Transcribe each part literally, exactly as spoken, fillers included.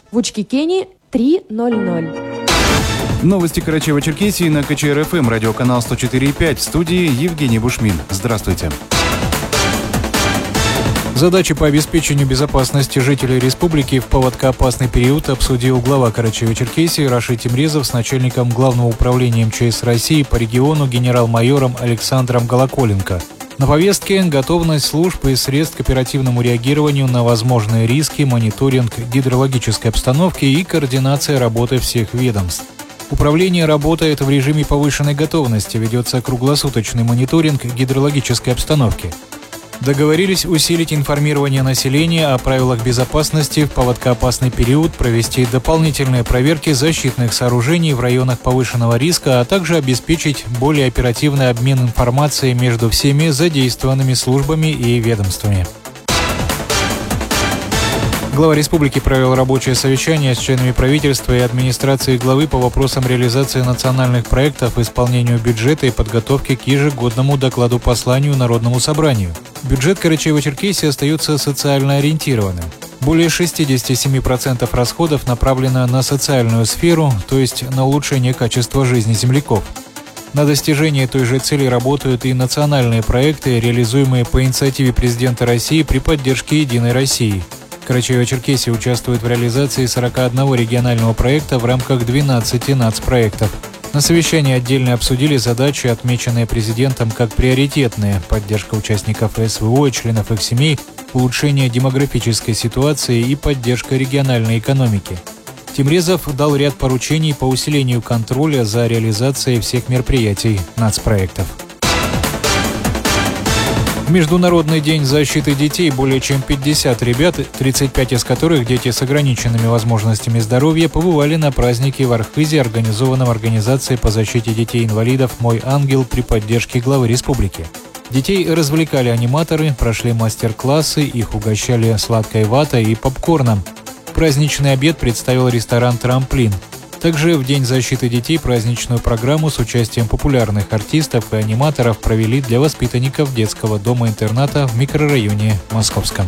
В Учкикене три ноль ноль. Новости Карачаево-Черкесии на ка че эр эф эм, радиоканал сто четыре и пять. В студии Евгений Бушмин. Здравствуйте. Задачи по обеспечению безопасности жителей республики в паводкоопасный период обсудил глава Карачаево-Черкесии Рашид Темрезов с начальником Главного управления эм че эс России по региону генерал-майором Александром Голоколенко. На повестке готовность служб и средств к оперативному реагированию на возможные риски, мониторинг гидрологической обстановки и координация работы всех ведомств. Управление работает в режиме повышенной готовности, ведется круглосуточный мониторинг гидрологической обстановки. Договорились усилить информирование населения о правилах безопасности в паводкоопасный период, провести дополнительные проверки защитных сооружений в районах повышенного риска, а также обеспечить более оперативный обмен информацией между всеми задействованными службами и ведомствами. Глава республики провел рабочее совещание с членами правительства и администрации главы по вопросам реализации национальных проектов, исполнению бюджета и подготовки к ежегодному докладу-посланию Народному собранию. Бюджет Карачаево-Черкесии остается социально ориентированным. Более шестьдесят семь процентов расходов направлено на социальную сферу, то есть на улучшение качества жизни земляков. На достижение той же цели работают и национальные проекты, реализуемые по инициативе президента России при поддержке «Единой России». Карачаево-Черкесия участвует в реализации сорока одного регионального проекта в рамках двенадцати нацпроектов. На совещании отдельно обсудили задачи, отмеченные президентом как приоритетные: поддержка участников эс вэ о и членов их семей, улучшение демографической ситуации и поддержка региональной экономики. Темрезов дал ряд поручений по усилению контроля за реализацией всех мероприятий нацпроектов. В Международный день защиты детей более чем пятьдесят ребят, тридцать пять из которых дети с ограниченными возможностями здоровья, побывали на празднике в Архызе, организованном Организацией по защите детей-инвалидов «Мой ангел» при поддержке главы республики. Детей развлекали аниматоры, прошли мастер-классы, их угощали сладкой ватой и попкорном. Праздничный обед представил ресторан «Трамплин». Также в День защиты детей праздничную программу с участием популярных артистов и аниматоров провели для воспитанников детского дома-интерната в микрорайоне Московском.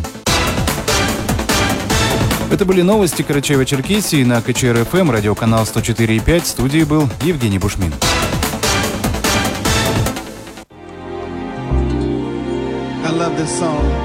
Это были новости Карачаево-Черкесии на ка че эр эф эм, радиоканал сто четыре и пять. В студии был Евгений Бушмин. I love this song.